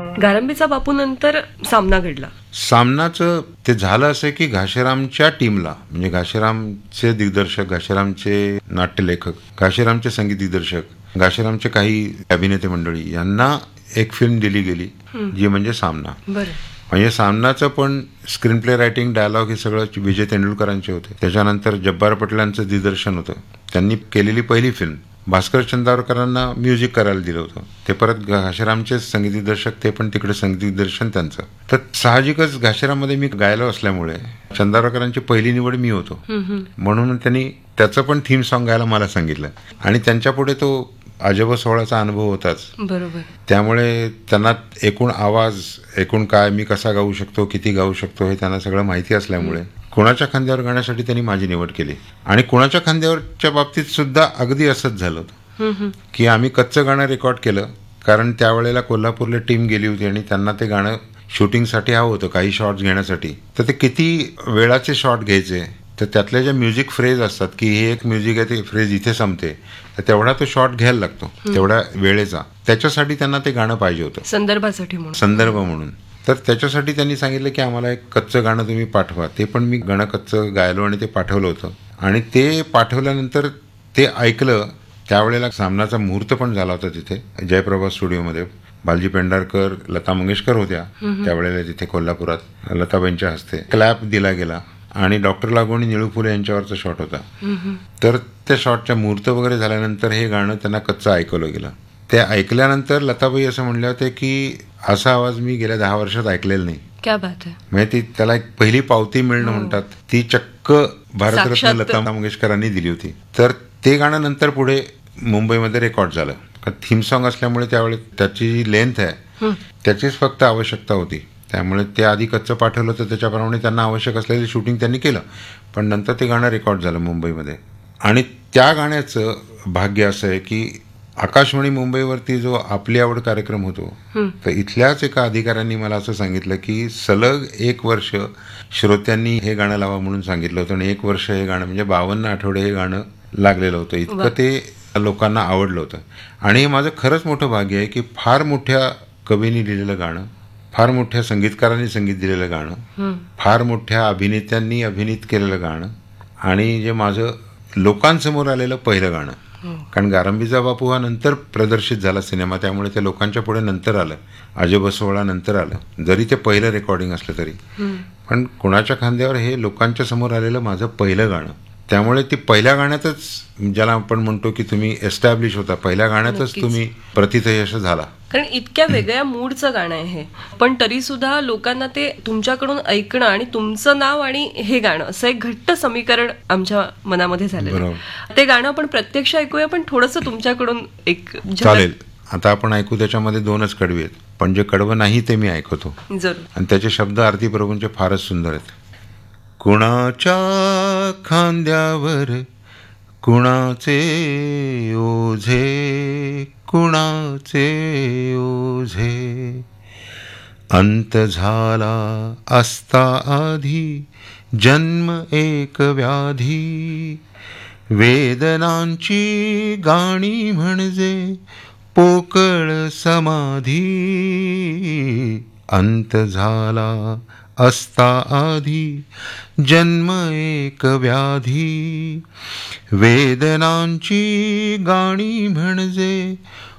गारंबीचा बापू नंतर सामना घडला. सामनाचं ते झालं असं की घाशीरामच्या टीमला, म्हणजे घाशीरामचे दिग्दर्शक, घाशीरामचे नाट्यलेखक, घाशीरामचे संगीत दिग्दर्शक, घाशीरामचे काही अभिनेते मंडळी यांना एक फिल्म दिली गेली जी म्हणजे सामना. बरं. म्हणजे सामनाचं पण स्क्रीन प्ले रायटिंग, डायलॉग हे सगळं विजय तेंडुलकरांचे होते. त्याच्यानंतर जब्बार पटेलांचं दिग्दर्शन होतं. त्यांनी केलेली पहिली फिल्म. भास्कर चंदावरकरांना म्युझिक करायला दिलं होतं. ते परत घाशीरामचे संगीत दिग्दर्शक, ते पण तिकडे संगीत दिग्दर्शन त्यांचं. तर साहजिकच घाशीराममध्ये मी गायलो असल्यामुळे चंदावरकरांची पहिली निवड मी होतो. म्हणून त्यांनी त्याचं पण थीम सॉन्ग गायला मला सांगितलं. आणि त्यांच्या पुढे तो अजब सोहळाचा अनुभव होताच. बरोबर. त्यामुळे त्यांना एकूण आवाज, एकूण काय, मी कसा गाऊ शकतो, किती गाऊ शकतो, हे त्यांना सगळं माहिती असल्यामुळे कुणाच्या खांद्यावर गाण्यासाठी त्यांनी माझी निवड केली. आणि कुणाच्या खांद्यावरच्या बाबतीत सुद्धा अगदी असंच झालं होतं की आम्ही कच्चं गाणं रेकॉर्ड केलं. कारण त्यावेळेला कोल्हापूरला टीम गेली होती आणि त्यांना ते गाणं शूटिंगसाठी हवं होतं, काही शॉट्स घेण्यासाठी. तर ते किती वेळाचे शॉट घ्यायचे, तर त्यातल्या ज्या म्युझिक फ्रेज असतात की हे एक म्युझिक आहे, ते फ्रेज इथे संपते, तर तेवढा तो शॉट घ्यायला लागतो तेवढ्या वेळेचा. त्याच्यासाठी त्यांना ते गाणं पाहिजे होतं, संदर्भासाठी म्हणून, संदर्भ म्हणून. तर त्याच्यासाठी त्यांनी सांगितलं की आम्हाला एक कच्चं गाणं तुम्ही पाठवा. ते पण मी गाणं कच्चं गायलो आणि ते पाठवलं होतं. आणि ते पाठवल्यानंतर ते ऐकलं. त्यावेळेला सामनाचा मुहूर्त पण झाला होता तिथे जयप्रभा स्टुडिओमध्ये. बालजी पेंढारकर, लता मंगेशकर होत्या त्यावेळेला तिथे कोल्हापुरात. लताबाईंच्या हस्ते क्लॅप दिला गेला आणि डॉक्टर लागू आणि निळू फुले यांच्यावरचा शॉट होता. तर त्या शॉटच्या मुहूर्त वगैरे झाल्यानंतर हे गाणं त्यांना कच्चं ऐकवलं गेलं. ते ऐकल्यानंतर लताबाई असं म्हणले होते की असा आवाज मी गेल्या 10 वर्षात ऐकलेला नाही. क्या बात आहे. म्हणजे त्याला एक पहिली पावती मिळणं म्हणतात, ती चक्क भारतरत्न लता मंगेशकरांनी दिली होती. तर ते गाणं नंतर पुढे मुंबईमध्ये रेकॉर्ड झालं. थीम सॉन्ग असल्यामुळे त्यावेळेस त्याची जी लेंथ आहे त्याचीच फक्त आवश्यकता होती. त्यामुळे ते आधी कच्चं पाठवलं तर त्याच्याप्रमाणे त्यांना आवश्यक असलेलं शूटिंग त्यांनी केलं. पण नंतर ते गाणं रेकॉर्ड झालं मुंबईमध्ये. आणि त्या गाण्याचं भाग्य असं आहे की आकाशवाणी मुंबईवरती जो आपली आवड कार्यक्रम होतो, तर इथल्याच एका अधिकाऱ्यांनी मला असं सांगितलं की सलग 1 वर्ष श्रोत्यांनी हे गाणं लावा म्हणून सांगितलं होतं. आणि 1 वर्ष हे गाणं म्हणजे 52 आठवडे हे गाणं लागलेलं होतं. इतकं ते लोकांना आवडलं होतं. आणि हे माझं खरंच मोठं भाग्य आहे की फार मोठ्या कवींनी लिहिलेलं गाणं, फार मोठ्या संगीतकारांनी संगीत दिलेलं गाणं, फार मोठ्या अभिनेत्यांनी अभिनीत केलेलं गाणं, आणि जे माझं लोकांसमोर आलेलं पहिलं गाणं. कारण गारंबीचा बापू हा नंतर प्रदर्शित झाला सिनेमा, त्यामुळे ते लोकांच्या पुढे नंतर आलं, अजब सोहळा नंतर आलं, जरी ते पहिलं रेकॉर्डिंग असलं तरी. पण कुणाच्या खांद्यावर हे लोकांच्या समोर आलेलं माझं पहिलं गाणं. त्यामुळे ती पहिल्या गाण्यातच, ज्याला आपण म्हणतो की तुम्ही एस्टॅब्लिश होता, पहिल्या गाण्यातच तुम्ही प्रथितयश झाला. कारण इतक्या वेगळ्या मूडचं गाणं आहे हे, पण तरी सुद्धा लोकांना ते तुमच्याकडून ऐकणं आणि तुमचं नाव आणि हे गाणं असं एक घट्ट समीकरण आमच्या मनामध्ये झालेलं. ते गाणं आपण प्रत्यक्ष ऐकूया, पण थोडंसं तुमच्याकडून एक चालेल. आता आपण ऐकू. त्याच्यामध्ये 2च कडवे आहेत, पण जे कडवं नाही ते मी ऐकवतो. जरूर. आणि त्याचे शब्द आरती प्रभूंचे फारच सुंदर आहेत. कुणाच्या खांद्यावर कुणाचे ओझे, कुणाचे ओझे, अंत झाला असता आधी जन्म एक व्याधी, वेदनांची गाणी म्हणजे पोकळ समाधी, अंत झाला असता आधी जन्म एक व्याधी, वेदनांची गाणी म्हणजे